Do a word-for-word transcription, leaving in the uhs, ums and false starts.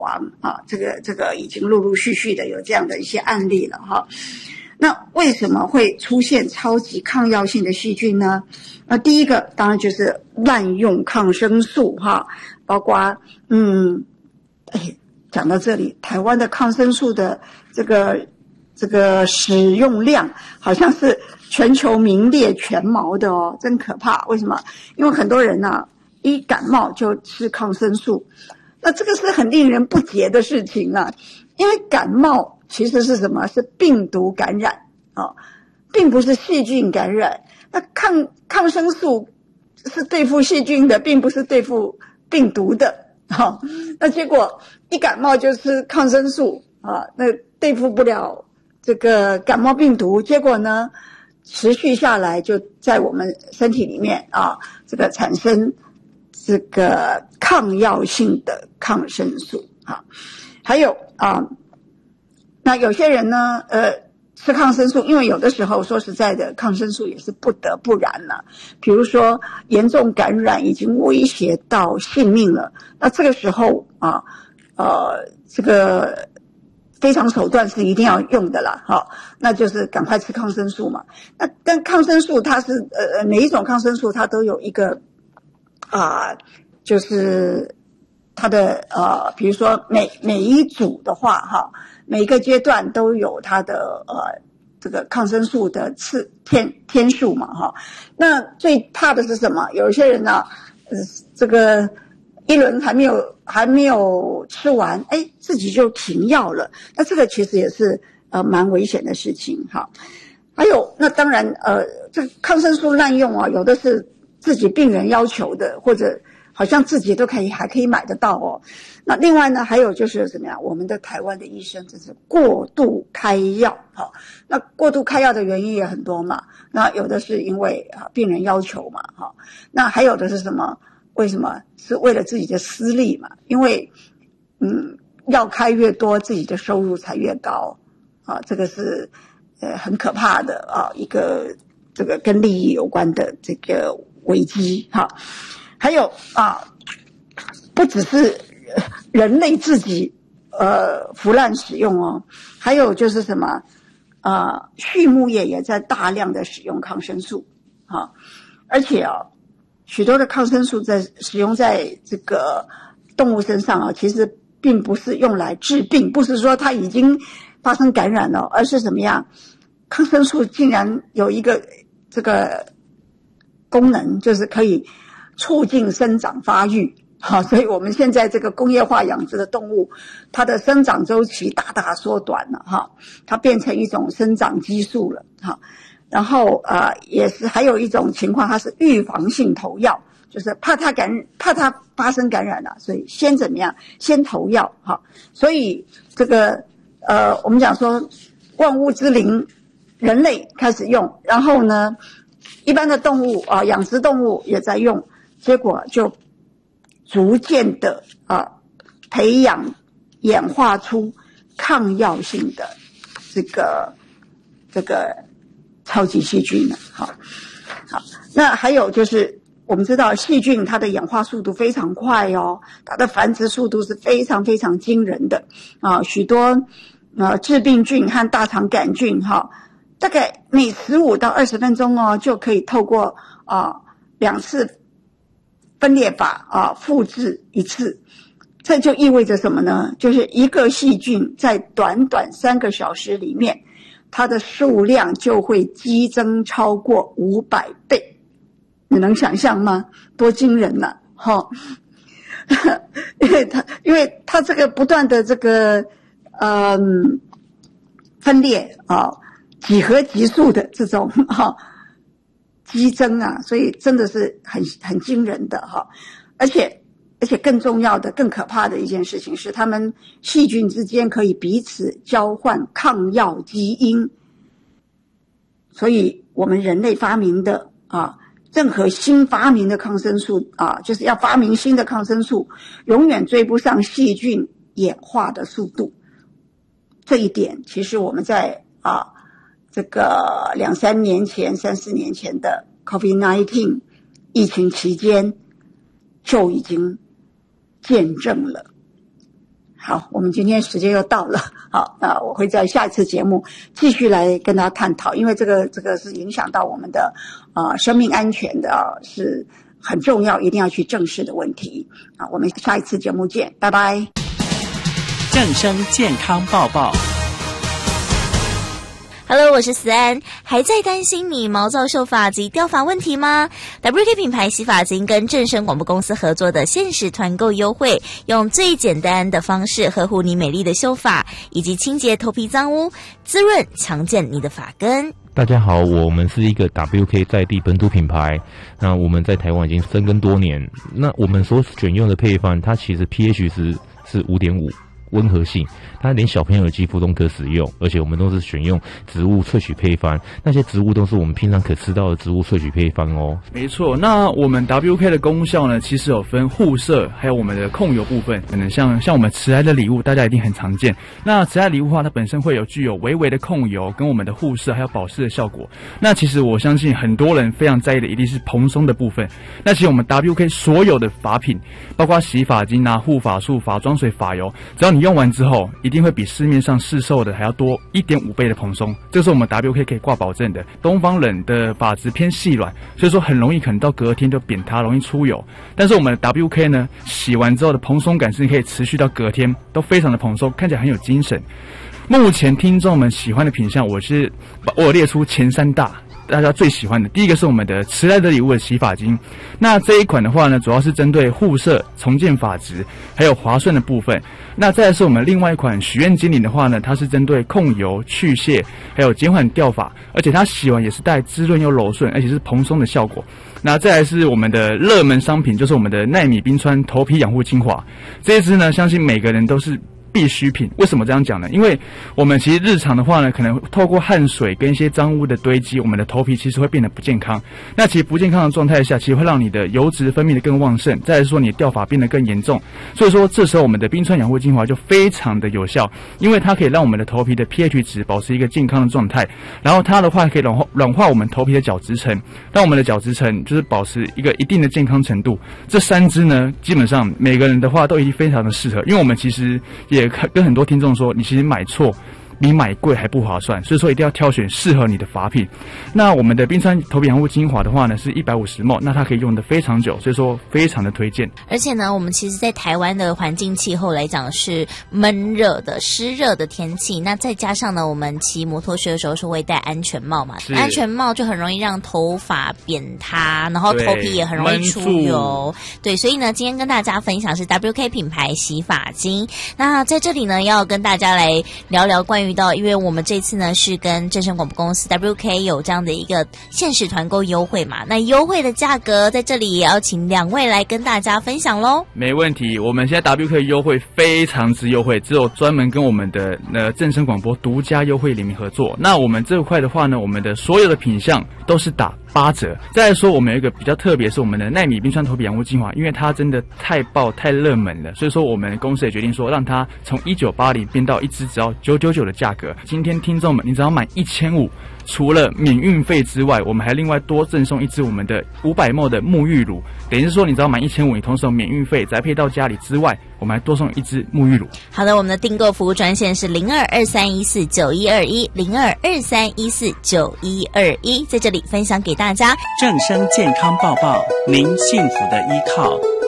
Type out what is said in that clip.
亡啊，这个这个已经陆陆续续的有这样的一些案例了哈。那为什么会出现超级抗药性的细菌呢？那第一个当然就是滥用抗生素哈，包括嗯，哎，讲到这里，台湾的抗生素的这个这个使用量好像是全球名列前茅的哦，真可怕。为什么？因为很多人啊，一感冒就吃抗生素，那这个是很令人不解的事情啊。因为感冒其实是什么？是病毒感染啊、哦，并不是细菌感染。那抗抗生素是对付细菌的，并不是对付病毒的。好、哦，那结果一感冒就吃抗生素啊，那对付不了这个感冒病毒，结果呢，持续下来就在我们身体里面啊，这个产生这个抗药性的抗生素啊。还有啊，那有些人呢，呃，吃抗生素，因为有的时候说实在的，抗生素也是不得不然了。比如说严重感染已经威胁到性命了，那这个时候啊，呃，这个非常手段是一定要用的啦，哈，那就是赶快吃抗生素嘛。那但抗生素它是呃每一种抗生素它都有一个啊、呃，就是它的呃，比如说每每一组的话哈，每一个阶段都有它的呃这个抗生素的次天天数嘛哈。那最怕的是什么？有一些人呢、啊，呃，这个一轮还没有还没有吃完，哎，自己就停药了。那这个其实也是呃蛮危险的事情哈。还有，那当然呃，这抗生素滥用啊，有的是自己病人要求的，或者好像自己都可以还可以买得到哦。那另外呢，还有就是怎么样？我们的台湾的医生真是过度开药，哈。那过度开药的原因也很多嘛。那有的是因为啊病人要求嘛，哈。那还有的是什么？为什么？是为了自己的私利嘛。因为嗯，药开越多，自己的收入才越高啊。这个是呃很可怕的啊，一个这个跟利益有关的这个危机哈。还有啊，不只是人类自己呃腐烂使用哦，还有就是什么啊，畜牧业也在大量的使用抗生素啊，而且啊，许多的抗生素在使用在这个动物身上啊，其实并不是用来治病，不是说它已经发生感染了，而是怎么样？抗生素竟然有一个这个功能，就是可以促进生长发育，好，所以我们现在这个工业化养殖的动物，它的生长周期大大缩短了哈，它变成一种生长激素了哈。然后呃，也是还有一种情况，它是预防性投药，就是怕它感怕它发生感染了，所以先怎么样？先投药哈。所以这个呃，我们讲说万物之灵，人类开始用，然后呢，一般的动物啊，养殖动物也在用。结果就逐渐的啊培养演化出抗药性的这个这个超级细菌了。好，好，那还有就是我们知道细菌它的演化速度非常快哦，它的繁殖速度是非常非常惊人的啊，许多呃致病菌和大肠杆菌哈，大概每十五到二十分钟哦就可以透过啊两次分裂法啊，复制一次，这就意味着什么呢？就是一个细菌在短短三个小时里面，它的数量就会激增超过五百倍，你能想象吗？多惊人呐、啊！哈，因为它因为它这个不断的这个嗯分裂啊，几何级数的这种哈。激增啊，所以真的是很很惊人的哈，而且而且更重要的、更可怕的一件事情是，他们细菌之间可以彼此交换抗药基因，所以我们人类发明的啊，任何新发明的抗生素啊，就是要发明新的抗生素，永远追不上细菌演化的速度。这一点，其实我们在啊。这个两三年前、三四年前的 COVID 十九 疫情期间就已经见证了。 好，我们今天时间又到了，好，那我会在下一次节目继续来跟大家探讨，因为这个这个是影响到我们的呃生命安全的、啊，是很重要，一定要去正视的问题啊。我们下一次节目见，拜拜。 正声健康报报。 Hello， 我是思安，还在担心你毛躁秀发及掉发问题吗 ？W K 品牌洗发精跟正声广播公司合作的限时团购优惠，用最简单的方式呵护你美丽的秀发，以及清洁头皮脏污，滋润强健你的发根。 大家好，我们是一个 W K 在地本土品牌，那我们在台湾已经深耕多年。那我们所选用的配方，它其实 pH 值是 五点五。温和性，它连小朋友的肌肤都可使用，而且我们都是选用植物萃取配方，那些植物都是我们平常可吃到的植物萃取配方哦。 没错，那我们 W K 的功效呢，其实有分护色，还有我们的控油部分。可能像像我们迟来的礼物，大家一定很常见。那迟来礼物的话，它本身会有具有微微的控油，跟我们的护色还有保湿的效果。那其实我相信很多人非常在意的一定是蓬松的部分。那其实我们 W K 所有的发品，包括洗发精啊、护发素、发妆水、发油，只要你用完之后，一定会比市面上市售的还要多 一点五倍的蓬松，这是我们 W K 可以挂保证的。东方人的发质偏细软，所以说很容易可能到隔天就扁塌，容易出油。但是我们的 W K 呢，洗完之后的蓬松感是可以持续到隔天，都非常的蓬松，看起来很有精神。目前听众们喜欢的品项，我是我有列出前三大。大家最喜欢的第一个是我们的迟来的礼物的洗发精，那这一款的话呢，主要是针对护色、重建发质，还有滑顺的部分。那再来是我们另外一款许愿精灵的话呢，它是针对控油、去屑，还有减缓掉发，而且它洗完也是带滋润又柔顺，而且是蓬松的效果。那再来是我们的热门商品，就是我们的奈米冰川头皮养护精华，这一支呢，相信每个人都是必需品。为什么这样讲呢？因为我们其实日常的话呢，可能透过汗水跟一些脏污的堆积，我们的头皮其实会变得不健康。那其实不健康的状态下，其实会让你的油脂分泌的更旺盛，再来说你的掉发变得更严重。所以说这时候我们的冰川养护精华就非常的有效，因为它可以让我们的头皮的 pH 值保持一个健康的状态，然后它的话可以软化软化我们头皮的角质层，让我们的角质层就是保持一个一定的健康程度。这三支呢，基本上每个人的话都一定非常的适合，因为我们其实也也跟很多听众说，你其实买错比买贵还不划算，所以说一定要挑选适合你的发品。那我们的冰川头皮养护精华的话呢，是一百五十 毫升，那它可以用得非常久，所以说非常的推荐。 而且呢，我们其实在台湾的环境气候来讲是闷热的、湿热的天气，那再加上呢，我们骑摩托车的时候是会戴安全帽嘛，安全帽就很容易让头发扁塌，然后头皮也很容易出油。对，所以呢，今天跟大家分享是 W K 品牌洗发精。那在这里呢，要跟大家来聊聊关于到，因为我们这次呢是跟正声广播公司 W K 有这样的一个限时团购优惠嘛，那优惠的价格在这里也要请两位来跟大家分享咯。 没问题，我们现在 W K 优惠非常之优惠，只有专门跟我们的呃正声广播独家优惠联名合作。那我们这一块的话呢，我们的所有的品项都是打八折。再来说我们有一个比较特别，是我们的奈米冰川头皮养护精华，因为它真的太爆太热门了，所以说我们公司也决定说让它从一九八零变到一支只要九九九的价格。今天听众们，你只要买一千五，除了免运费之外，我们还另外多赠送一支我们的五百 毫升的沐浴乳，等于是说你只要买一千五，你同时有免运费，宅配到家里之外，我们还多送一支沐浴乳。 好的，我们的订购服务专线是零二二三一四九一二一零二二三一四九一二一，在这里分享给大家。 正声健康报报，您幸福的依靠。